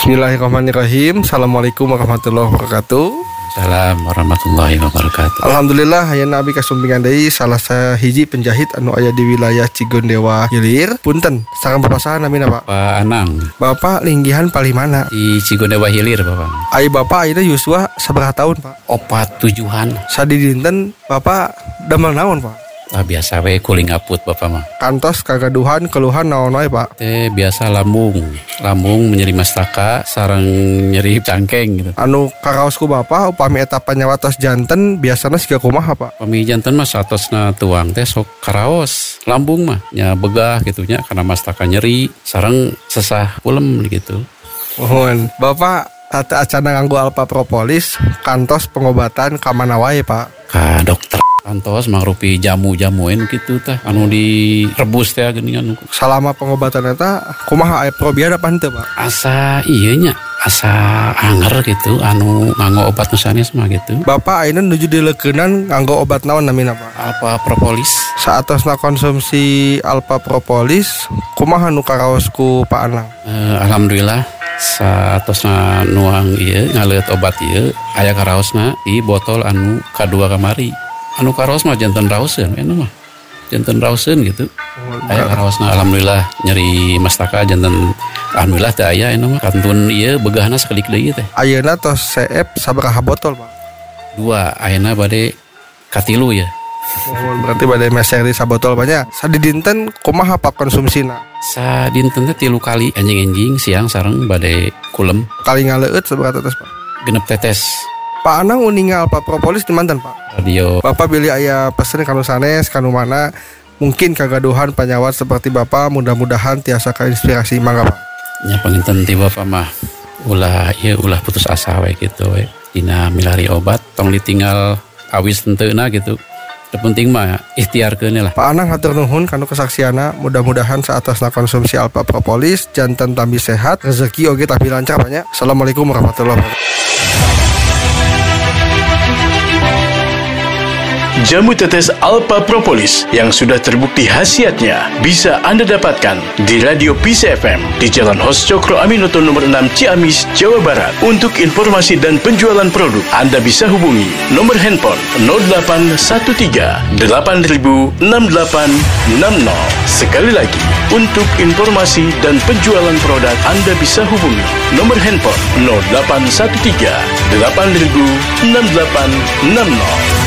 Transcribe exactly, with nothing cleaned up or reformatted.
Bismillahirrahmanirrahim. Assalamualaikum warahmatullahi wabarakatuh. Assalamualaikum warahmatullahi wabarakatuh. Alhamdulillah hayana abi kasumpingan deui salah sahiji penjahit anu aya di wilayah Cigondewa Hilir. Punten, sareng bapak saha namina Pak? Pak Anang. Bapak linggihan palimana? Di Cigondewa Hilir Bapak. Ai bapak ayeuna yuswa sabaraha tahun Pak? Opat tujuhan. Sadi dinten bapak damel naon Pak? Ah, biasa we kuling aput Bapak mah. Kantos kagaduhan keluhan naon wae Pak? Teh biasa lambung. Lambung menyeri mastaka sareng nyeri cangkeng gitu. Anu karaosku bapak upami eta panyawatos janten biasana siga kumaha Pak? Pami janten mah satosna tuang teh sok karaos. Lambung mah nya begah gitu nya karena mastaka nyeri sareng sesah ulem gitu. Mohon bapak tata acana nganggo alpa propolis kantos pengobatan ka mana wae Pak? Ka dokter kantos mangrupi jamu-jamuin gitu teh anu direbus teh geuningan. Selama pengobatan eta kumaha aya probiar apa henteu Pak? Asa ieu nya asa anger gitu anu nganggo obat nu sanes mah gitu. Bapak ayeuna nuju dileukeunnan nganggo obat naon namina Pak? Alpa propolis. Saatosna konsumsi alpa propolis kumaha nu karaos ku Pak Anang? Eh, alhamdulillah saatosna nuang ieu ngaleut obat ieu aya karaosna di botol anu kadua kamari. Anu karaos mah janten raoseun anu mah. Janten raoseun gitu. Aya karaosna alhamdulillah nyeri mastaka janten alhamdulillah teh aya anu mah kantun ieu begahna sakalik deui teh. Ayeuna tos seep sabaraha botol Pak? Dua ayeuna bade katilu ya. Oh, berarti bade meser di sabotol banyak. Sadi dinten kumaha Pak konsumsina? Sadinten teh tilu kali anjing-anjing siang sareng bade kulem. Kali ngaleueut sabaraha tetes Pak? Genep tetes. Pak Anang uninga alpa propolis di mantan Pak? Radio. Bapak pilih aya pesen kanu sanes kanu mana mungkin kagaduhan panyawat seperti Bapak mudah-mudahan tiasa kainspirasi mangga Pak. Nya panginten ti Bapak mah ulah ieu ulah putus asa we kitu we. Dina milari obat tong ditinggal awis tenteuna gitu. Terpenting mah ikhtiarkeun lah. Pak Anang hatur nuhun kanu kesaksiana, mudah-mudahan saatosna konsumsi alpa propolis janten tambi sehat, rezeki oge tapi lancar banyak. Assalamualaikum warahmatullahi wabarakatuh. Jamu tetes Alpa Propolis yang sudah terbukti khasiatnya bisa Anda dapatkan di Radio Peace F M di Jalan Hos Cokro Aminoto nomor enam Ciamis, Jawa Barat. Untuk informasi dan penjualan produk, Anda bisa hubungi nomor handphone nol delapan satu tiga delapan nol enam delapan enam nol. Sekali lagi, untuk informasi dan penjualan produk, Anda bisa hubungi nomor handphone nol delapan satu tiga delapan nol enam delapan enam nol.